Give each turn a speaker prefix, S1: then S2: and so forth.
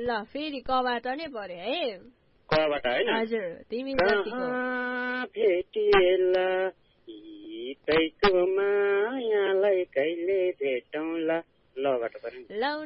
S1: ल फेरि कबाट नै पर्यो है
S2: कबाट हैन
S1: हजुर तिमी जतिको
S2: भेटिएला तैको मायालाई कहिले भेटौँला लबाट पर्यो
S1: ल